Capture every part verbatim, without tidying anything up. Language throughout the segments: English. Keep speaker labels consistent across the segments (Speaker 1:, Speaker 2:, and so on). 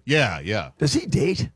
Speaker 1: Yeah, yeah.
Speaker 2: Does he date?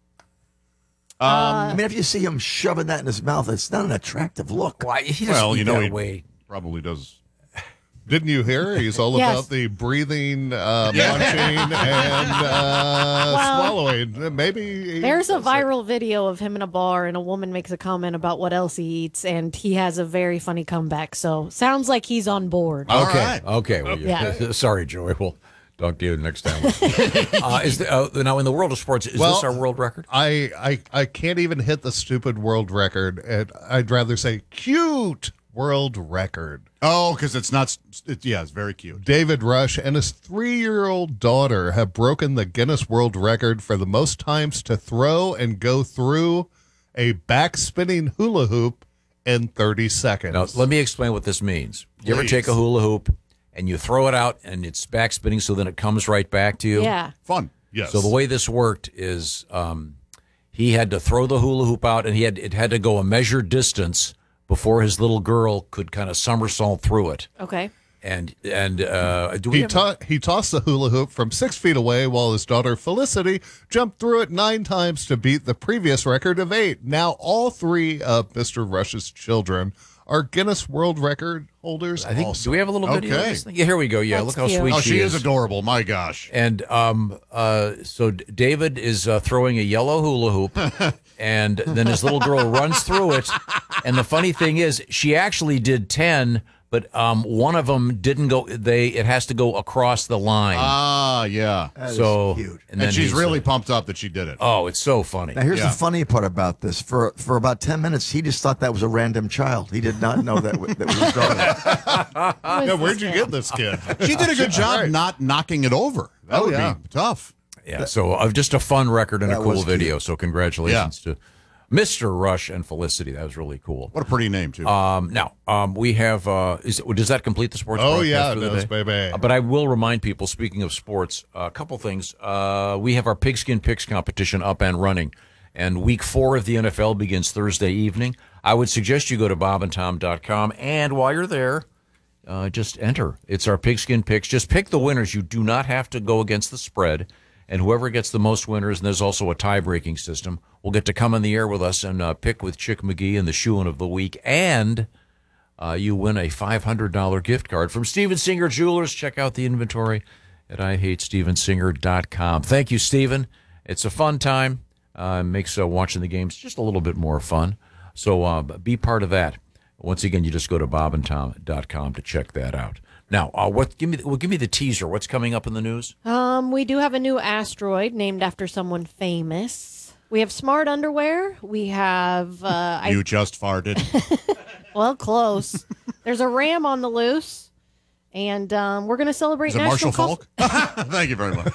Speaker 3: Um,
Speaker 2: I mean, if you see him shoving that in his mouth, it's not an attractive look.
Speaker 3: Why, he
Speaker 1: Well, you know,
Speaker 3: that
Speaker 1: he
Speaker 3: way.
Speaker 1: probably does. Didn't you hear? He's all
Speaker 4: Yes.
Speaker 1: about the breathing, uh, munching, and uh,
Speaker 4: Well,
Speaker 1: swallowing. Maybe he
Speaker 4: There's a
Speaker 1: does it.
Speaker 4: viral video of him in a bar, and a woman makes a comment about what else he eats, and he has a very funny comeback. So sounds like he's on board.
Speaker 1: All
Speaker 3: Okay.
Speaker 1: right.
Speaker 3: Okay. Well,
Speaker 4: Yeah.
Speaker 3: Sorry, Joey. We'll talk to you next time. uh, is the, uh, now, in the world of sports, is
Speaker 1: Well,
Speaker 3: this our world record?
Speaker 1: I, I I can't even hit the stupid world record. And I'd rather say cute world record.
Speaker 5: Oh, because it's not. It, yeah, it's very cute.
Speaker 1: David Rush and his three-year-old daughter have broken the Guinness World Record for the most times to throw and go through a back-spinning hula hoop in thirty seconds.
Speaker 3: Now, let me explain what this means. You ever
Speaker 1: Please.
Speaker 3: take a hula hoop and you throw it out and it's back spinning so then it comes right back to you?
Speaker 4: Yeah.
Speaker 5: Fun.
Speaker 1: Yes.
Speaker 3: So the way this worked is um, he had to throw the hula hoop out, and he had it had to go a measured distance before his little girl could kind of somersault through it.
Speaker 4: Okay.
Speaker 3: And and uh, do we
Speaker 1: He,
Speaker 3: have
Speaker 1: to- he tossed the hula hoop from six feet away while his daughter Felicity jumped through it nine times to beat the previous record of eight. Now all three of Mister Rush's children are Guinness World Record holders.
Speaker 3: I think
Speaker 1: also.
Speaker 3: do we have a little video of
Speaker 5: Okay.
Speaker 3: this thing? Yeah, here we go. Yeah,
Speaker 4: That's
Speaker 3: look how
Speaker 4: cute.
Speaker 3: sweet
Speaker 5: Oh,
Speaker 3: she,
Speaker 5: she
Speaker 3: is.
Speaker 5: is adorable. My gosh.
Speaker 3: And um, uh, so D- David is uh, throwing a yellow hula hoop, and then his little girl runs through it. And the funny thing is, she actually did ten, but um, one of them didn't go. They it has to go across the line.
Speaker 5: Ah, yeah.
Speaker 2: That is
Speaker 3: so
Speaker 2: cute.
Speaker 5: And,
Speaker 3: then
Speaker 5: she's
Speaker 3: he's,
Speaker 5: really
Speaker 3: uh,
Speaker 5: pumped up that she did it.
Speaker 3: oh, it's so funny.
Speaker 2: Now, here's
Speaker 5: Yeah.
Speaker 2: the funny part about this. For for about ten minutes, he just thought that was a random child. He did not know that, w- that was his daughter.
Speaker 4: Who is
Speaker 1: Yeah, where'd
Speaker 4: this
Speaker 1: you
Speaker 4: guy?
Speaker 1: get this kid?
Speaker 5: She did a good job not knocking it over. That
Speaker 1: Oh,
Speaker 5: would
Speaker 1: yeah.
Speaker 5: be tough.
Speaker 3: Yeah, so uh, just a fun record and a
Speaker 2: That
Speaker 3: cool
Speaker 2: was
Speaker 3: video.
Speaker 2: cute.
Speaker 3: So congratulations to Mister Rush and Felicity. That was really cool.
Speaker 5: What a pretty name, too.
Speaker 3: Um, now, um, we have. Uh, is, does that complete the sports?
Speaker 1: Oh,
Speaker 3: broadcast
Speaker 1: yeah,
Speaker 3: for
Speaker 1: it
Speaker 3: the
Speaker 1: does,
Speaker 3: day?
Speaker 1: baby.
Speaker 3: Uh, but I will remind people. Speaking of sports, uh, a couple things. Uh, we have our Pigskin Picks competition up and running, and week four of the N F L begins Thursday evening. I would suggest you go to bob and tom dot com, and while you're there, uh, just enter. It's our Pigskin Picks. Just pick the winners. You do not have to go against the spread. And whoever gets the most winners, and there's also a tie-breaking system, will get to come on the air with us and uh, pick with Chick McGee and the Shoe-In of the Week. And uh, you win a five hundred dollars gift card from Steven Singer Jewelers. Check out the inventory at I hate steven singer dot com. Thank you, Steven. It's a fun time. Uh, makes uh, watching the games just a little bit more fun. So uh, be part of that. Once again, you just go to bob and tom dot com to check that out. Now, uh, what? Give me, well, give me the teaser. What's coming up in the news?
Speaker 4: Um, we do have a new asteroid named after someone famous. We have smart underwear. We have uh,
Speaker 5: you
Speaker 4: I,
Speaker 5: just farted.
Speaker 4: well, close. There's a ram on the loose, and um, we're going to celebrate
Speaker 5: Is it
Speaker 4: National
Speaker 5: Marshall
Speaker 4: Cof-
Speaker 5: Falk? Thank you very much.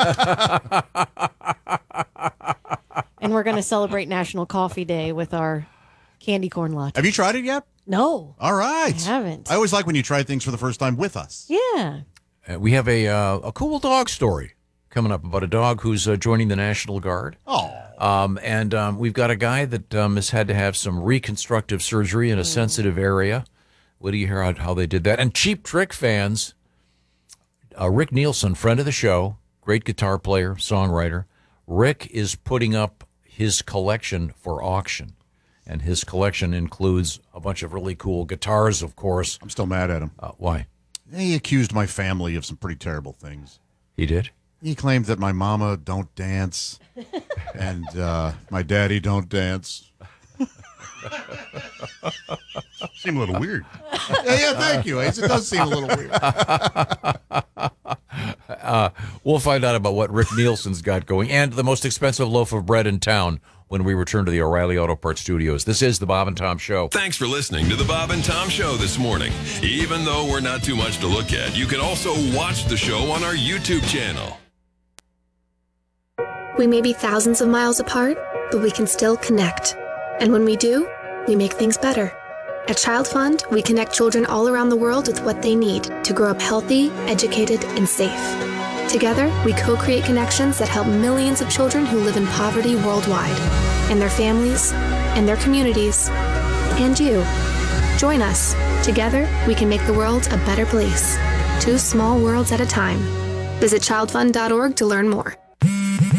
Speaker 4: and we're going to celebrate National Coffee Day with our candy corn latte.
Speaker 5: Have you tried it yet?
Speaker 4: No,
Speaker 5: All right.
Speaker 4: I haven't.
Speaker 5: I always like when you try things for the first time with us.
Speaker 4: yeah.
Speaker 3: Uh, we have a uh, a cool dog story coming up about a dog who's uh, joining the National Guard.
Speaker 5: Oh.
Speaker 3: Um, and um, we've got a guy that um, has had to have some reconstructive surgery in a sensitive area. What do you hear how, how they did that? And Cheap Trick fans, uh, Rick Nielsen, friend of the show, great guitar player, songwriter. Rick is putting up his collection for auction. And his collection includes a bunch of really cool guitars, of course.
Speaker 5: I'm still mad at him.
Speaker 3: Uh, why?
Speaker 5: He accused my family of some pretty terrible things.
Speaker 3: He did?
Speaker 5: He claimed that my mama don't dance and uh, my daddy don't dance.
Speaker 1: Seem a little weird.
Speaker 5: Yeah, yeah, thank you, Ace. It does seem a little weird.
Speaker 3: Uh, we'll find out about what Rick Nielsen's got going and the most expensive loaf of bread in town when we return to the O'Reilly Auto Parts Studios. This is the Bob and Tom Show.
Speaker 6: Thanks for listening to the Bob and Tom Show this morning. Even though we're not too much to look at, you can also watch the show on our YouTube channel.
Speaker 7: We may be thousands of miles apart, but we can still connect. And when we do, we make things better. At Child Fund, we connect children all around the world with what they need to grow up healthy, educated, and safe. Together, we co-create connections that help millions of children who live in poverty worldwide, and their families, and their communities, and you. Join us. Together, we can make the world a better place. Two small worlds at a time. Visit child fund dot org to learn more.